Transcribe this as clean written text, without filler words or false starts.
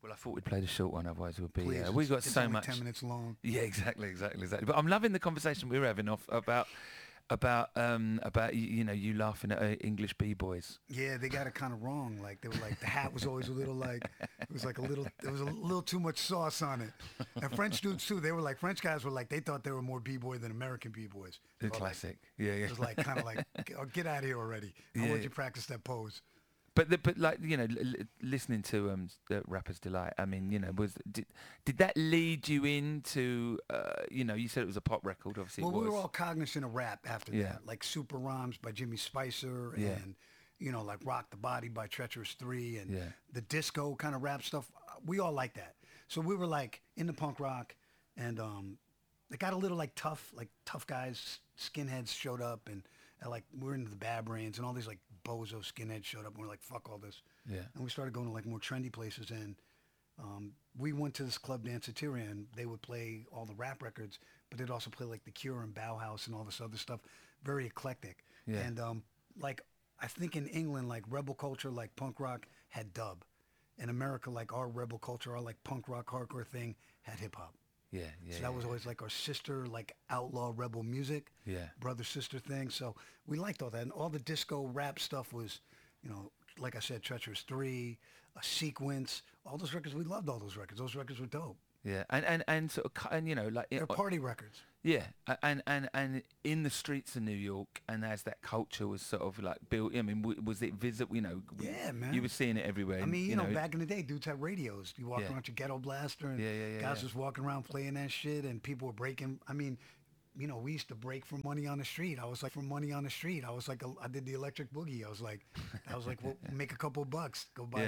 Well, I thought we'd play the short one, otherwise it would be. Please, We got it's so only much. 10 minutes long. Yeah, exactly. But I'm loving the conversation we were having off about you laughing at English b-boys. Yeah, they got it kind of wrong. Like they were like the hat was always a little like it was like a little there was a little too much sauce on it. And French dudes too. They were like French guys were like they thought they were more b-boy than American b-boys. The They were like, classic. Yeah. it was like kind of like get out of here already. I Yeah. want you to practice that pose. But like listening to the Rapper's Delight. I mean, did that lead you into you said it was a pop record, obviously. Well, it was. we were all cognizant of rap after Yeah. that, like Super Rhymes by Jimmy Spicer Yeah. and like Rock the Body by Treacherous 3 and Yeah. the disco kind of rap stuff. We all like that. So we were like into punk rock and it got a little like tough guys, skinheads showed up and like we're into the Bad Brains and all these like bozo skinheads showed up and we're like, fuck all this. Yeah. And we started going to like more trendy places and we went to this club Danceteria and they would play all the rap records, but they'd also play like The Cure and Bauhaus and all this other stuff. Very eclectic. Yeah. And like I think in England, like rebel culture, like punk rock had dub. In America, like our rebel culture, our like punk rock hardcore thing had hip hop. Yeah. So that was always like our sister, like outlaw rebel music, Yeah. brother sister thing. So we liked all that, and all the disco rap stuff was, like I said, Treacherous 3, a Sequence, all those records. We loved all those records. Those records were dope. Yeah. And sort of like They're party records. yeah, and in the streets of New York, and as that culture was sort of like built. I mean, was it visible? Yeah, man. You were seeing it everywhere. I mean, back in the day, dudes had radios. You walk Yeah. around your ghetto blaster, and Yeah, guys yeah. just walking around playing that shit, and people were breaking. I mean, we used to break for money on the street. I was like, I did the electric boogie. I was like, well, make a couple of bucks, go buy